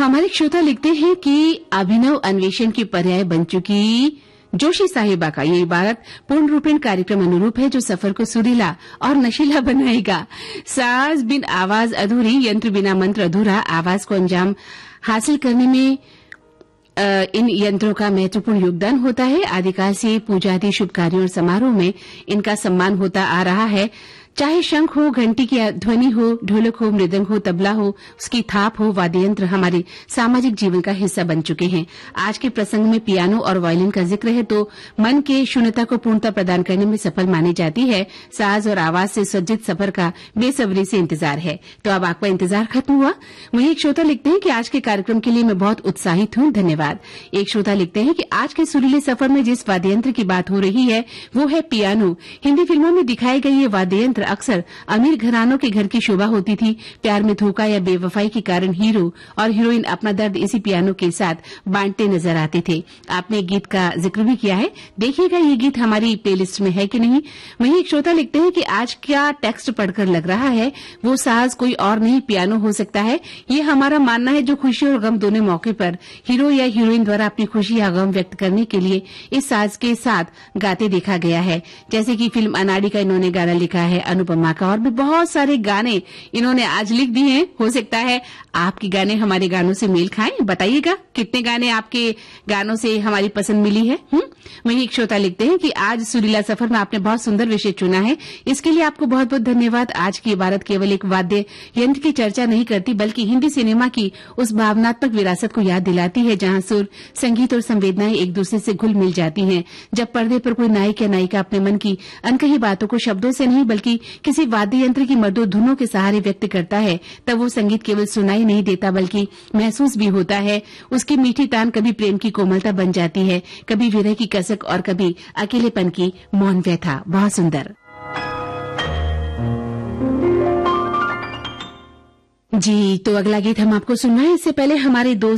हमारे श्रोता लिखते हैं कि अभिनव अन्वेषण की पर्याय बन चुकी जोशी साहिबा का ये इबारत पूर्ण रूपेण कार्यक्रम अनुरूप है, जो सफर को सुरीला और नशीला बनाएगा। साज बिन आवाज अधूरी, यंत्र बिना मंत्र अधूरा। आवाज को अंजाम हासिल करने में इन यंत्रों का महत्वपूर्ण योगदान होता है। आदिकाल से पूजा आदि शुभ कार्यों और समारोह में इनका सम्मान होता आ रहा है। चाहे शंख हो, घंटी की ध्वनि हो, ढोलक हो, मृदंग हो, तबला हो, उसकी थाप हो, वाद्य यंत्र हमारे सामाजिक जीवन का हिस्सा बन चुके हैं। आज के प्रसंग में पियानो और वायलिन का जिक्र है तो मन के शून्यता को पूर्णता प्रदान करने में सफल मानी जाती है। साज और आवाज से सज्जित सफर का बेसब्री से इंतजार है। तो अब आपका इंतजार खत्म हुआ। वहीं एक श्रोता लिखते हैं कि आज के कार्यक्रम के लिए मैं बहुत उत्साहित हूं, धन्यवाद। एक श्रोता लिखते हैं कि आज के सुरीले सफर में जिस वाद्य यंत्र की बात हो रही है वो है पियानो। हिंदी फिल्मों में दिखाए गए ये वाद्य यंत्र अक्सर अमीर घरानों के घर की शोभा होती थी। प्यार में धोखा या बेवफाई के कारण हीरो और हीरोइन अपना दर्द इसी पियानो के साथ बांटते नजर आते थे। आपने एक गीत का जिक्र भी किया है, देखिएगा ये गीत हमारी प्लेलिस्ट में है कि नहीं। वहीं एक श्रोता लिखते हैं कि आज क्या टेक्स्ट पढ़कर लग रहा है वो साज कोई और नहीं पियानो हो सकता है। ये हमारा मानना है जो खुशी और गम दोनों मौके पर हीरो या हीरोइन द्वारा अपनी खुशी या गम व्यक्त करने के लिए इस साज के साथ गाते देखा गया है। जैसे कि फिल्म अनाड़ी का इन्होंने गाना लिखा है, अनुपमा का, और भी बहुत सारे गाने इन्होंने आज लिख दिए हैं। हो सकता है आपके गाने हमारे गानों से मेल खाएं। बताइएगा कितने गाने आपके गानों से हमारी पसंद मिली है। वहीं एक श्रोता लिखते हैं कि आज सुरीला सफर में आपने बहुत सुंदर विषय चुना है, इसके लिए आपको बहुत बहुत धन्यवाद। आज की इबारत केवल एक वाद्य यंत्र की चर्चा नहीं करती बल्कि हिंदी सिनेमा की उस भावनात्मक विरासत को याद दिलाती है जहां सुर, संगीत और संवेदनाएं एक दूसरे से घुल मिल जाती हैं। जब पर्दे पर कोई नायक या नायिका अपने मन की अनकही बातों को शब्दों से नहीं बल्कि किसी वाद्य यंत्र की मधुर धुनों के सहारे व्यक्त करता है तब वो संगीत केवल सुनाई नहीं देता बल्कि महसूस भी होता है। उसकी मीठी तान कभी प्रेम की कोमलता बन जाती है, कभी विरह की कसक और कभी अकेलेपन की मौन व्यथा। बहुत सुंदर जी। तो अगला गीत हम आपको सुनना है। इससे पहले हमारे दोस्त